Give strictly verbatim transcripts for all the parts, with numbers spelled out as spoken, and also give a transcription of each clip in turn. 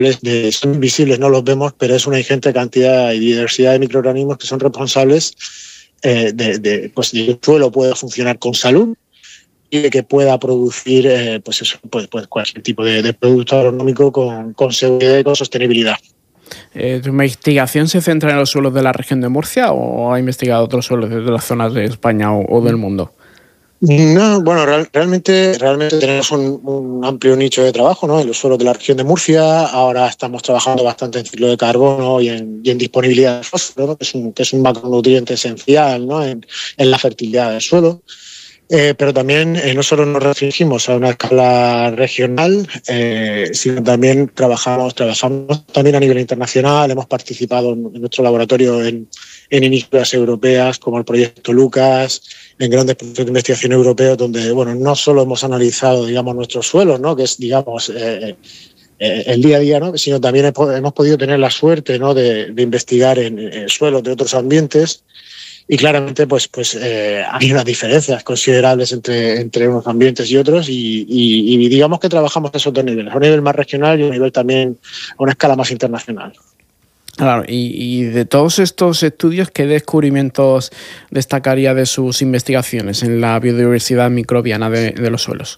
de, son invisibles, no los vemos, pero es una ingente cantidad y diversidad de microorganismos que son responsables eh, de, de, pues, de que el suelo pueda funcionar con salud y de que pueda producir eh, pues eso, pues, pues cualquier tipo de, de producto agronómico con, con seguridad y con sostenibilidad. Eh, ¿Tu investigación se centra en los suelos de la región de Murcia o ha investigado otros suelos de las zonas de España o, o del mundo? No, bueno, real, realmente, realmente tenemos un, un amplio nicho de trabajo, ¿no? En los suelos de la región de Murcia. Ahora estamos trabajando bastante en ciclo de carbono y en, y en disponibilidad de fósforo, ¿no? que, es un, que es un macronutriente esencial, ¿no? en, en la fertilidad del suelo. Eh, pero también eh, no solo nos restringimos a una escala regional, eh, sino también trabajamos, trabajamos también a nivel internacional. Hemos participado en, en nuestro laboratorio en, en iniciativas europeas como el proyecto Lucas, en grandes proyectos de investigación europeos, donde bueno, no solo hemos analizado digamos, nuestros suelos, ¿no? que es digamos, eh, eh, el día a día, ¿no? sino también hemos podido tener la suerte, ¿no? de, de investigar en, en suelos de otros ambientes. Y claramente pues, pues, eh, hay unas diferencias considerables entre, entre unos ambientes y otros y, y, y digamos que trabajamos a esos dos niveles, a un nivel más regional y a un nivel también a una escala más internacional. Claro, y, y de todos estos estudios, ¿qué descubrimientos destacaría de sus investigaciones en la biodiversidad microbiana de, de los suelos?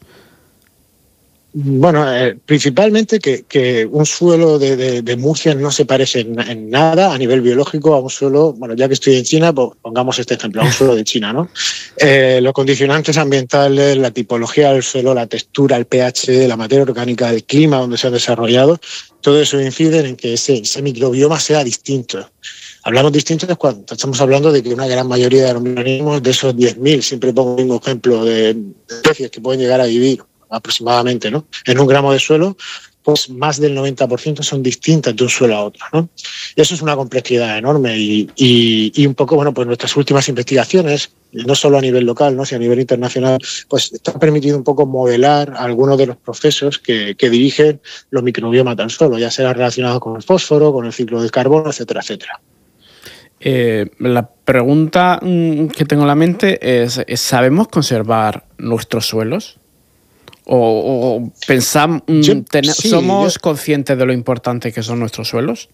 Bueno, eh, principalmente que, que un suelo de, de, de Murcia no se parece en, en nada a nivel biológico a un suelo, bueno, ya que estoy en China, pues pongamos este ejemplo, a un suelo de China, ¿no? Eh, los condicionantes ambientales, la tipología del suelo, la textura, el pH, la materia orgánica, el clima donde se ha desarrollado, todo eso incide en que ese, ese microbioma sea distinto. Hablamos distintos cuando estamos hablando de que una gran mayoría de los organismos, de esos diez mil, siempre pongo el mismo ejemplo de, de especies que pueden llegar a vivir aproximadamente, ¿no? En un gramo de suelo, pues más del noventa por ciento son distintas de un suelo a otro, ¿no? Y eso es una complejidad enorme y, y, y un poco, bueno, pues nuestras últimas investigaciones, no solo a nivel local, ¿no? sino a nivel internacional, pues están permitiendo un poco modelar algunos de los procesos que, que dirigen los microbiomas del suelo, ya sea relacionados con el fósforo, con el ciclo del carbono, etcétera, etcétera. Eh, la pregunta que tengo en la mente es, ¿sabemos conservar nuestros suelos? ¿O, o pensamos, yo, ten, sí, somos yo... conscientes de lo importante que son nuestros suelos?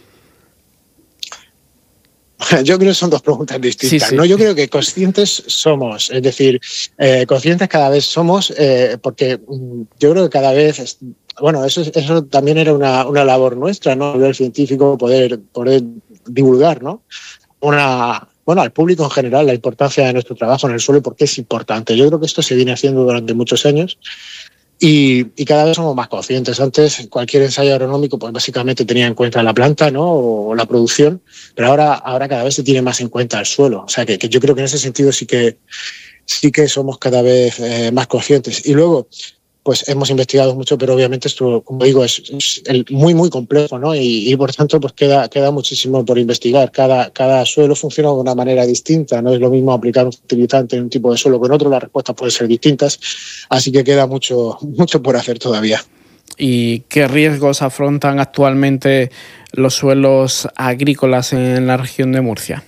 Yo creo que son dos preguntas distintas. Sí, sí. ¿no? Yo creo que conscientes somos, es decir, eh, conscientes cada vez somos, eh, porque yo creo que cada vez, bueno, eso, eso también era una, una labor nuestra, ¿no? A nivel científico, poder, poder divulgar, ¿no? Una, bueno, al público en general la importancia de nuestro trabajo en el suelo y por qué es importante. Yo creo que esto se viene haciendo durante muchos años. Y, y cada vez somos más conscientes. Antes cualquier ensayo agronómico pues básicamente tenía en cuenta la planta, ¿no? o la producción, pero ahora, ahora cada vez se tiene más en cuenta el suelo. O sea que, que yo creo que en ese sentido sí que, sí que somos cada vez eh, más conscientes. Y luego pues hemos investigado mucho, pero obviamente esto, como digo, es, es muy, muy complejo, ¿no? Y, y por tanto, pues queda, queda muchísimo por investigar. Cada, cada suelo funciona de una manera distinta. No es lo mismo aplicar un fertilizante en un tipo de suelo que en otro. Las respuestas pueden ser distintas. Así que queda mucho, mucho por hacer todavía. ¿Y qué riesgos afrontan actualmente los suelos agrícolas en la región de Murcia?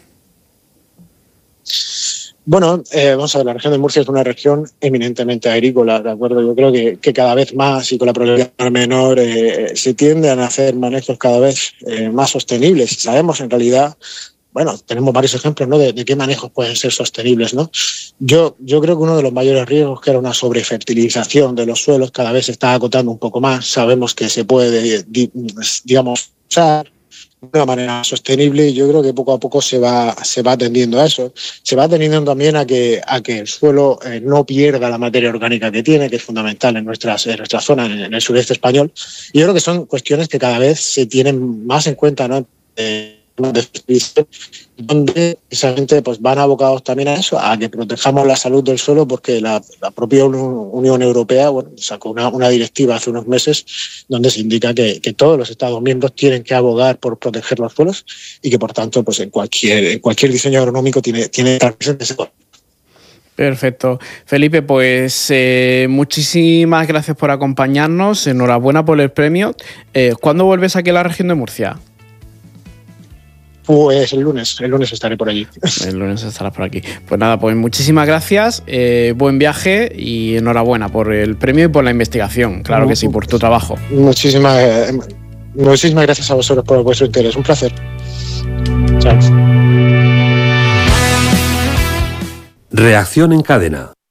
Bueno, eh, vamos a ver, la región de Murcia es una región eminentemente agrícola, ¿de acuerdo? Yo creo que, que cada vez más y con la probabilidad menor eh, se tienden a hacer manejos cada vez eh, más sostenibles. Y sabemos en realidad, bueno, tenemos varios ejemplos, ¿no? de, de qué manejos pueden ser sostenibles, ¿no? Yo, yo creo que uno de los mayores riesgos, que era una sobrefertilización de los suelos, cada vez se está acotando un poco más. Sabemos que se puede, digamos, usar de una manera sostenible y yo creo que poco a poco se va, se va atendiendo a eso. Se va atendiendo también a que, a que el suelo eh, no pierda la materia orgánica que tiene, que es fundamental en nuestras, en nuestra zona, en, en el sureste español. Y yo creo que son cuestiones que cada vez se tienen más en cuenta, ¿no? Eh, donde precisamente pues van abocados también a eso, a que protejamos la salud del suelo, porque la, la propia Unión Europea bueno, sacó una, una directiva hace unos meses donde se indica que, que todos los Estados miembros tienen que abogar por proteger los suelos y que por tanto pues en cualquier, en cualquier diseño agronómico tiene, tiene que estar presente ese. Perfecto. Felipe, pues eh, muchísimas gracias por acompañarnos, enhorabuena por el premio. Eh, ¿Cuándo vuelves aquí a la región de Murcia? Pues el lunes, el lunes estaré por allí. El lunes estarás por aquí. Pues nada, pues muchísimas gracias, eh, buen viaje y enhorabuena por el premio y por la investigación, claro que sí, por tu trabajo. Muchísimas, muchísimas gracias a vosotros por vuestro interés. Un placer. Chao. Reacción en cadena.